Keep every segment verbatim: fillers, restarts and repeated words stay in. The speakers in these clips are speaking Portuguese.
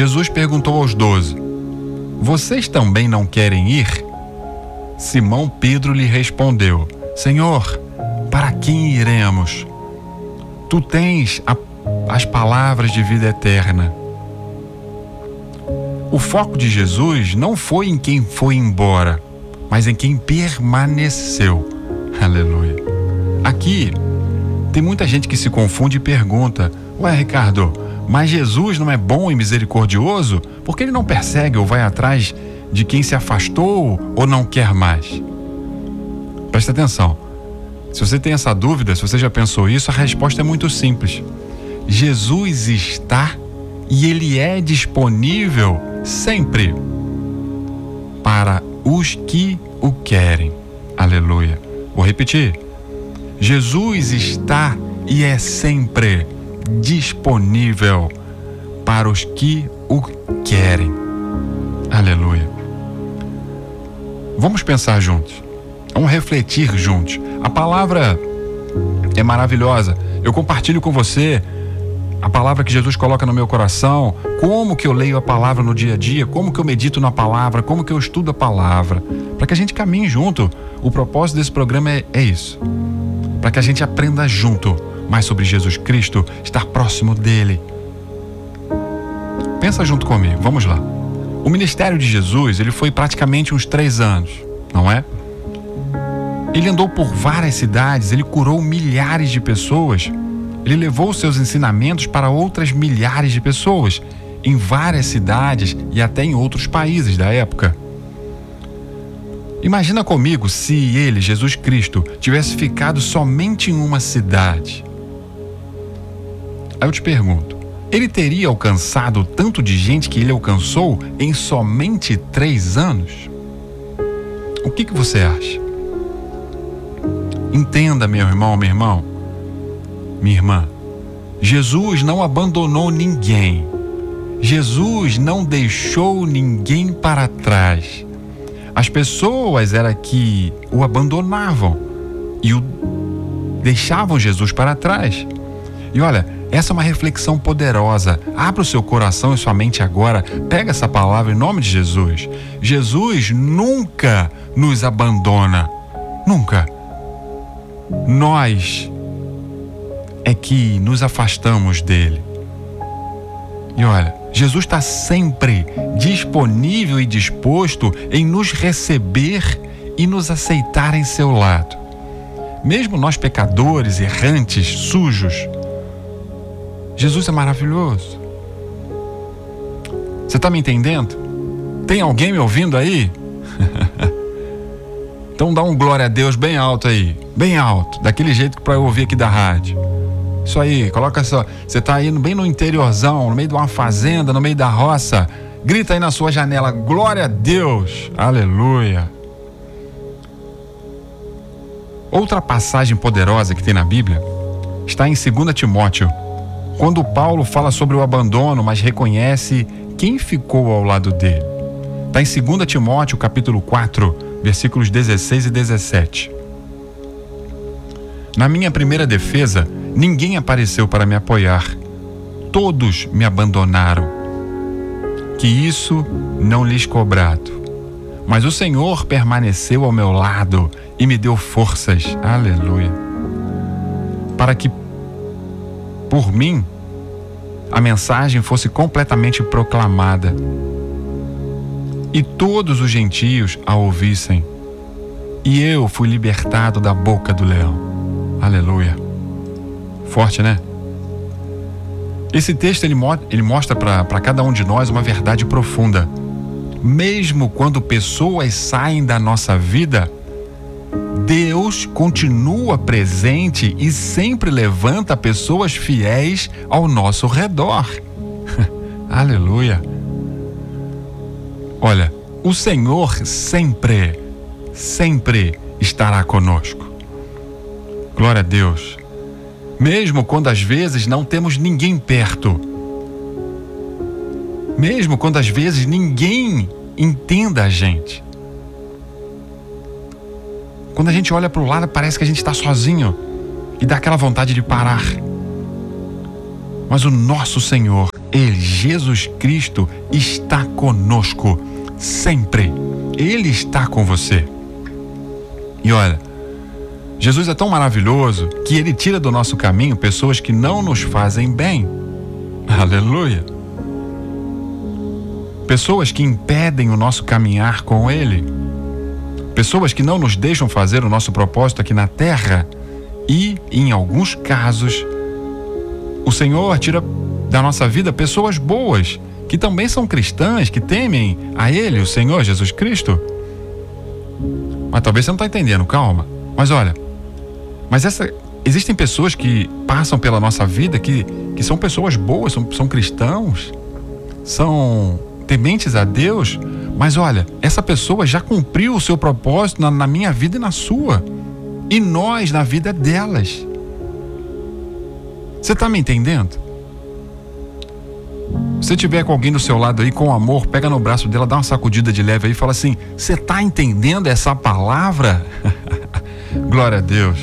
Jesus perguntou aos doze: vocês também não querem ir? Simão Pedro lhe respondeu: Senhor, para quem iremos? Tu tens a, as palavras de vida eterna. O foco de Jesus não foi em quem foi embora, mas em quem permaneceu. Aleluia. Aqui tem muita gente que se confunde e pergunta: ué, Ricardo, mas Jesus não é bom e misericordioso? Por que ele não persegue ou vai atrás de quem se afastou ou não quer mais? Presta atenção. Se você tem essa dúvida, se você já pensou isso, a resposta é muito simples. Jesus está e ele é disponível sempre para os que o querem. Aleluia. Vou repetir. Jesus está e é sempre disponível para os que o querem. Aleluia. Vamos pensar juntos. Vamos refletir juntos. A palavra é maravilhosa. Eu compartilho com você a palavra que Jesus coloca no meu coração, como que eu leio a palavra no dia a dia, como que eu medito na palavra, como que eu estudo a palavra, para que a gente caminhe junto. O propósito desse programa é, é isso, para que a gente aprenda junto mais sobre Jesus Cristo, estar próximo dele. Pensa junto comigo, vamos lá. O ministério de Jesus, ele foi praticamente uns três anos, não é? Ele andou por várias cidades, ele curou milhares de pessoas, ele levou seus ensinamentos para outras milhares de pessoas, em várias cidades e até em outros países da época. Imagina comigo se ele, Jesus Cristo, tivesse ficado somente em uma cidade. Aí eu te pergunto, ele teria alcançado o tanto de gente que ele alcançou em somente três anos? O que que você acha? Entenda, meu irmão, minha irmã, minha irmã, Jesus não abandonou ninguém. Jesus não deixou ninguém para trás. As pessoas era que o abandonavam e o deixavam Jesus para trás. E olha, essa é uma reflexão poderosa. Abra o seu coração e sua mente agora. Pega essa palavra em nome de Jesus. Jesus nunca nos abandona. Nunca. Nós é que nos afastamos dele. E olha, Jesus está sempre disponível e disposto em nos receber e nos aceitar em seu lado. Mesmo nós pecadores, errantes, sujos, Jesus é maravilhoso. Você está me entendendo? Tem alguém me ouvindo aí? Então dá um glória a Deus bem alto aí, bem alto, daquele jeito para eu ouvir aqui da rádio. Isso aí, coloca só, você está aí bem no interiorzão, no meio de uma fazenda, no meio da roça, grita aí na sua janela, glória a Deus, aleluia. Outra passagem poderosa que tem na Bíblia está em dois Timóteo, quando Paulo fala sobre o abandono, mas reconhece quem ficou ao lado dele. Está em dois Timóteo, capítulo quatro, versículos dezesseis e dezessete. Na minha primeira defesa, ninguém apareceu para me apoiar. Todos me abandonaram. Que isso não lhes cobrado. Mas o Senhor permaneceu ao meu lado e me deu forças. Aleluia. Para que, por mim, a mensagem fosse completamente proclamada e todos os gentios a ouvissem. E eu fui libertado da boca do leão. Aleluia. Forte, né? Esse texto ele, mo- ele mostra para cada um de nós uma verdade profunda. Mesmo quando pessoas saem da nossa vida, Deus continua presente e sempre levanta pessoas fiéis ao nosso redor. Aleluia. Olha, o Senhor sempre, sempre estará conosco. Glória a Deus. Mesmo quando às vezes não temos ninguém perto. Mesmo quando às vezes ninguém entenda a gente. Quando a gente olha para o lado, parece que a gente está sozinho e dá aquela vontade de parar. Mas o nosso Senhor Ele, Jesus Cristo, está conosco sempre. Ele está com você. E olha, Jesus é tão maravilhoso que Ele tira do nosso caminho pessoas que não nos fazem bem. Aleluia! Pessoas que impedem o nosso caminhar com Ele. Pessoas que não nos deixam fazer o nosso propósito aqui na terra. E, em alguns casos, o Senhor tira da nossa vida pessoas boas, que também são cristãs, que temem a Ele, o Senhor Jesus Cristo. Mas talvez você não está entendendo, calma. Mas olha, mas essa, existem pessoas que passam pela nossa vida que, que são pessoas boas, são, são cristãos, são tementes a Deus, mas olha, essa pessoa já cumpriu o seu propósito na, na minha vida e na sua, e nós na vida delas. Você está me entendendo? Se tiver com alguém do seu lado aí com amor, pega no braço dela, dá uma sacudida de leve aí e fala assim: você está entendendo essa palavra? Glória a Deus.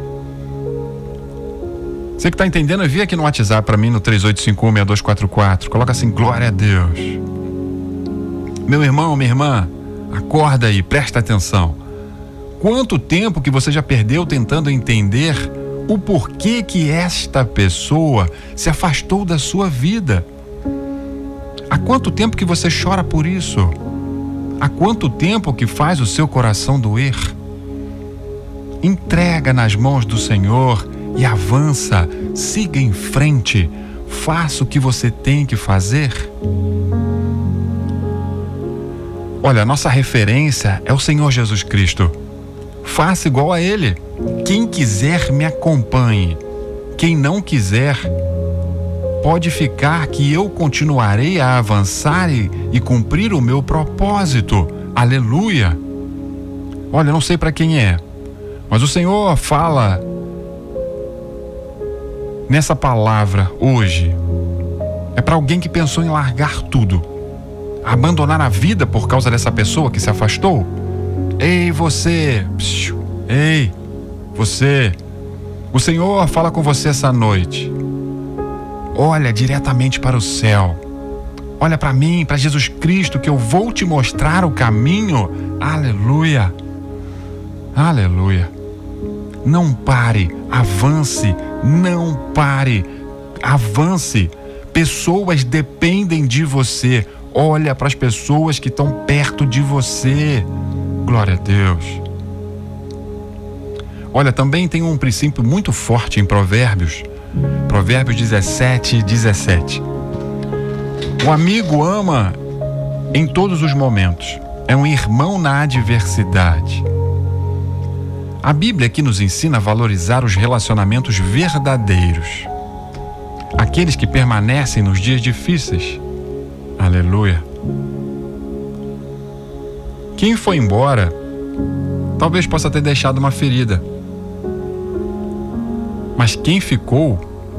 Você que está entendendo, envia aqui no WhatsApp para mim no três oito cinco um, seis dois quatro quatro. Coloca assim: glória a Deus. Meu irmão, minha irmã, acorda aí, presta atenção. Quanto tempo que você já perdeu tentando entender o porquê que esta pessoa se afastou da sua vida? Há quanto tempo que você chora por isso? Há quanto tempo que faz o seu coração doer? Entrega nas mãos do Senhor e avança, siga em frente, faça o que você tem que fazer. Olha, a nossa referência é o Senhor Jesus Cristo. Faça igual a Ele. Quem quiser me acompanhe. Quem não quiser, pode ficar que eu continuarei a avançar e, e cumprir o meu propósito. Aleluia! Olha, não sei para quem é, mas o Senhor fala nessa palavra hoje. É para alguém que pensou em largar tudo, abandonar a vida por causa dessa pessoa que se afastou. Ei, você! Ei, você! O Senhor fala com você essa noite. Olha diretamente para o céu. Olha para mim, para Jesus Cristo, que eu vou te mostrar o caminho. Aleluia! Aleluia! Não pare, avance, não pare, avance. Pessoas dependem de você. Olha para as pessoas que estão perto de você. Glória a Deus. Olha, também tem um princípio muito forte em Provérbios. Provérbios dezessete, dezessete. O amigo ama em todos os momentos. É um irmão na adversidade. A Bíblia aqui nos ensina a valorizar os relacionamentos verdadeiros. Aqueles que permanecem nos dias difíceis. Aleluia. Quem foi embora, talvez possa ter deixado uma ferida. Mas quem ficou,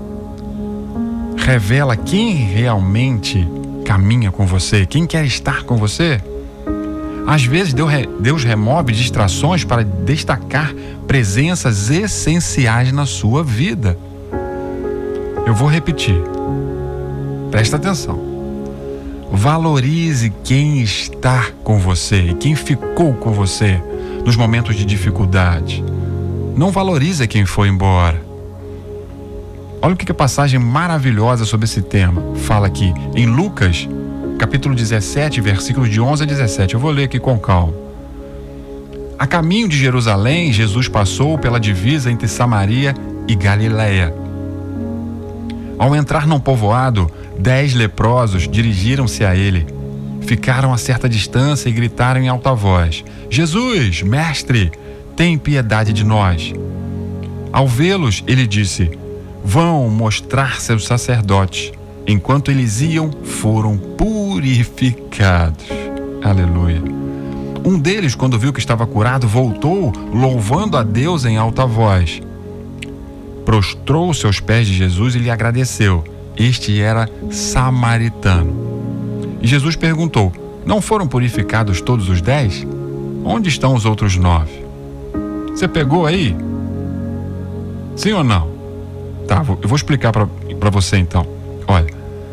revela quem realmente caminha com você, quem quer estar com você. Às vezes Deus remove distrações para destacar presenças essenciais na sua vida. Eu vou repetir. Presta atenção. Valorize quem está com você e quem ficou com você nos momentos de dificuldade. Não valorize quem foi embora. Olha o que a passagem maravilhosa sobre esse tema fala aqui em Lucas, capítulo dezessete, versículos de onze a dezessete. Eu vou ler aqui com calma. A caminho de Jerusalém, Jesus passou pela divisa entre Samaria e Galiléia. Ao entrar num povoado, dez leprosos dirigiram-se a ele. Ficaram a certa distância e gritaram em alta voz: Jesus, mestre, tem piedade de nós. Ao vê-los, ele disse: vão mostrar-se aos sacerdotes. Enquanto eles iam, foram purificados. Aleluia. Um deles, quando viu que estava curado, voltou, louvando a Deus em alta voz. Prostrou-se aos pés de Jesus e lhe agradeceu. Este era samaritano. E Jesus perguntou: não foram purificados todos os dez? Onde estão os outros nove? Você pegou aí? Sim ou não? Tá, eu vou explicar para você então. Olha,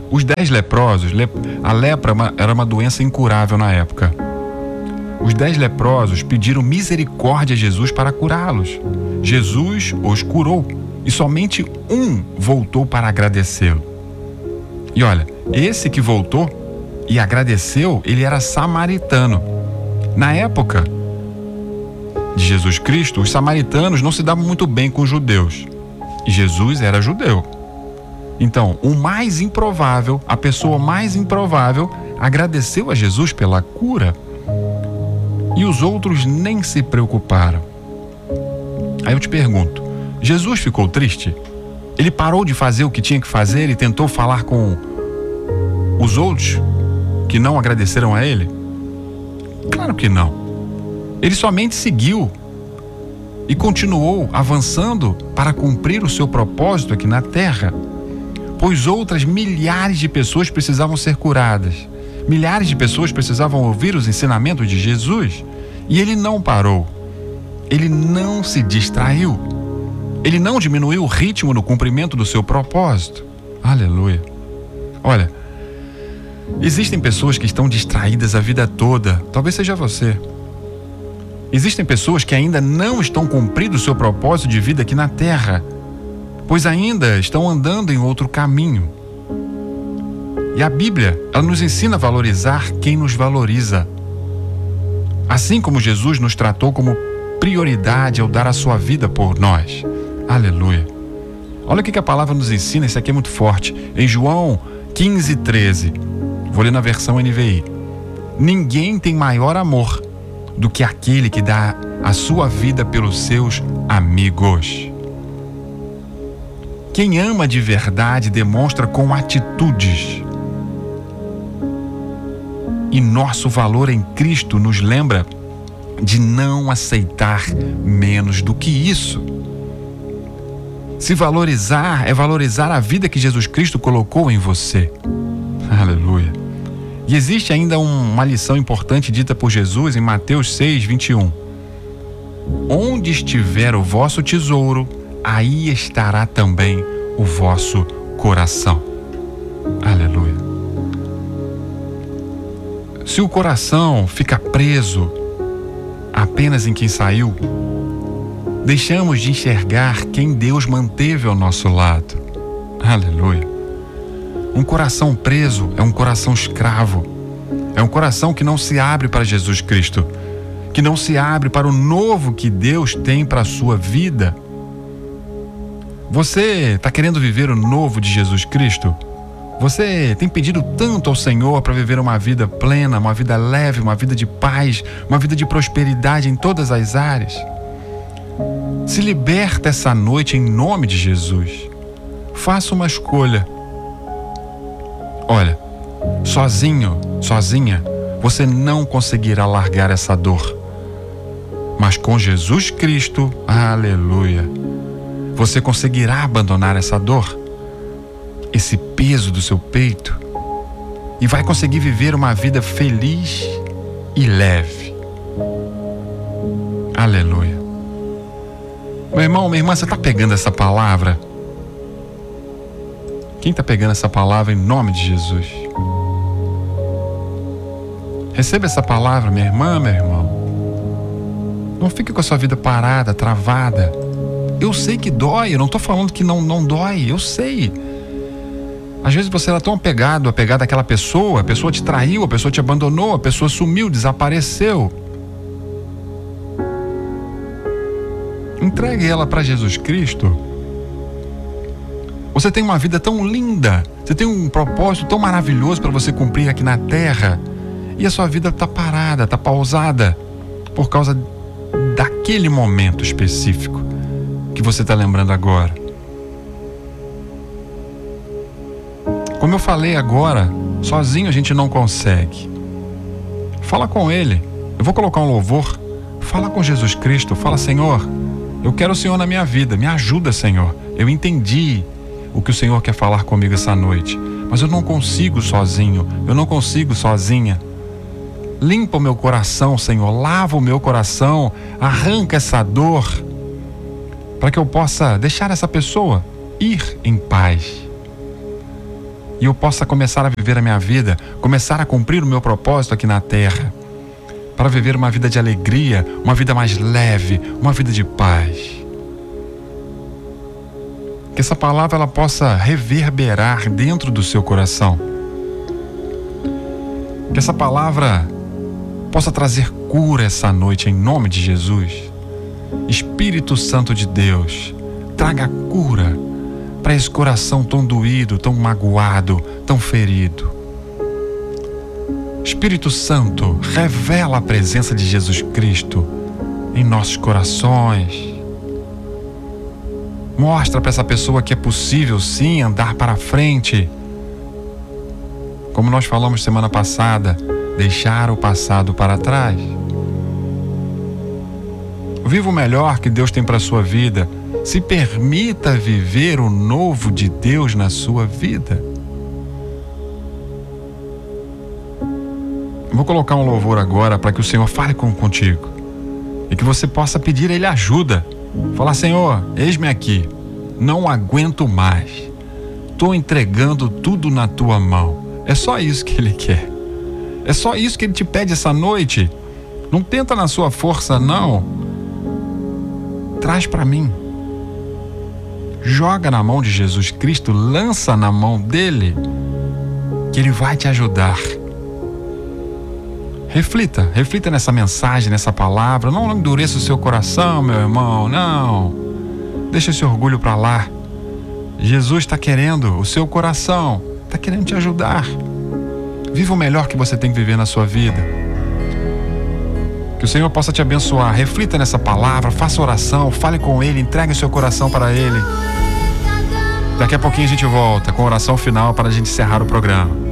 Os dez leprosos, a lepra era uma doença incurável na época. Os dez leprosos pediram misericórdia a Jesus para curá-los. Jesus os curou e somente um voltou para agradecê-lo. E olha, esse que voltou e agradeceu, ele era samaritano. Na época de Jesus Cristo, os samaritanos não se davam muito bem com os judeus. E Jesus era judeu. Então, o mais improvável, a pessoa mais improvável, agradeceu a Jesus pela cura. E os outros nem se preocuparam. Aí eu te pergunto, Jesus ficou triste? Ele parou de fazer o que tinha que fazer e tentou falar com os outros que não agradeceram a ele? Claro que não. Ele somente seguiu e continuou avançando para cumprir o seu propósito aqui na terra, pois outras milhares de pessoas precisavam ser curadas. Milhares de pessoas precisavam ouvir os ensinamentos de Jesus e ele não parou. Ele não se distraiu. Ele não diminuiu o ritmo no cumprimento do seu propósito. Aleluia. Olha, existem pessoas que estão distraídas a vida toda. Talvez seja você. Existem pessoas que ainda não estão cumprindo o seu propósito de vida aqui na terra, pois ainda estão andando em outro caminho. E a Bíblia, ela nos ensina a valorizar quem nos valoriza. Assim como Jesus nos tratou como prioridade ao dar a sua vida por nós. Aleluia. Olha o que a palavra nos ensina, isso aqui é muito forte. Em João quinze, treze, vou ler na versão N V I. Ninguém tem maior amor do que aquele que dá a sua vida pelos seus amigos. Quem ama de verdade demonstra com atitudes. E nosso valor em Cristo nos lembra de não aceitar menos do que isso. Se valorizar é valorizar a vida que Jesus Cristo colocou em você. Aleluia. E existe ainda um, uma lição importante dita por Jesus em Mateus seis, vinte e um. Onde estiver o vosso tesouro, aí estará também o vosso coração. Aleluia. Se o coração fica preso apenas em quem saiu, deixamos de enxergar quem Deus manteve ao nosso lado. Aleluia. Um coração preso é um coração escravo. É um coração que não se abre para Jesus Cristo, que não se abre para o novo que Deus tem para a sua vida. Você está querendo viver o novo de Jesus Cristo? Você tem pedido tanto ao Senhor para viver uma vida plena, uma vida leve, uma vida de paz, uma vida de prosperidade em todas as áreas? Se liberta essa noite em nome de Jesus. Faça uma escolha. Olha, sozinho, sozinha, você não conseguirá largar essa dor. Mas com Jesus Cristo, aleluia, você conseguirá abandonar essa dor, esse peso do seu peito, e vai conseguir viver uma vida feliz e leve. Aleluia. Meu irmão, minha irmã, você está pegando essa palavra? Quem está pegando essa palavra em nome de Jesus? Receba essa palavra, minha irmã, meu irmão. Não fique com a sua vida parada, travada. Eu sei que dói, eu não estou falando que não, não dói, eu sei. Às vezes você era tão apegado, apegado àquela pessoa, a pessoa te traiu, a pessoa te abandonou, a pessoa sumiu, desapareceu. Entregue ela para Jesus Cristo. Você tem uma vida tão linda, você tem um propósito tão maravilhoso para você cumprir aqui na terra, e a sua vida está parada, está pausada, por causa daquele momento específico que você está lembrando agora. Como eu falei agora, sozinho a gente não consegue. Fala com Ele. Eu vou colocar um louvor. Fala com Jesus Cristo. Fala: Senhor, eu quero o Senhor na minha vida. Me ajuda, Senhor. Eu entendi o que o Senhor quer falar comigo essa noite, mas eu não consigo sozinho. Eu não consigo sozinha. Limpa o meu coração, Senhor. Lava o meu coração. Arranca essa dor, para que eu possa deixar essa pessoa ir em paz. e eu possa começar a viver a minha vida, começar a cumprir o meu propósito aqui na terra, para viver uma vida de alegria, uma vida mais leve, uma vida de paz. Que essa palavra ela possa reverberar dentro do seu coração. Que essa palavra possa trazer cura essa noite em nome de Jesus. Espírito Santo de Deus, traga cura para esse coração tão doído, tão magoado, tão ferido. Espírito Santo, revela a presença de Jesus Cristo em nossos corações. Mostra para essa pessoa que é possível sim andar para frente. Como nós falamos semana passada, deixar o passado para trás. Viva o melhor que Deus tem para a sua vida. Se permita viver o novo de Deus na sua vida. Vou colocar um louvor agora para que o Senhor fale com, contigo. E que você possa pedir a Ele ajuda. Falar: Senhor, eis-me aqui. Não aguento mais. Estou entregando tudo na tua mão. É só isso que Ele quer. É só isso que Ele te pede essa noite. Não tenta na sua força, não. Traz para mim. Joga na mão de Jesus Cristo, lança na mão dele, que Ele vai te ajudar. Reflita, reflita nessa mensagem, nessa palavra. Não endureça o seu coração, meu irmão, não. Deixa esse orgulho para lá. Jesus está querendo o seu coração, está querendo te ajudar. Viva o melhor que você tem que viver na sua vida. Que o Senhor possa te abençoar. Reflita nessa palavra, faça oração, fale com Ele, entregue o seu coração para Ele. Daqui a pouquinho a gente volta com a oração final para a gente encerrar o programa.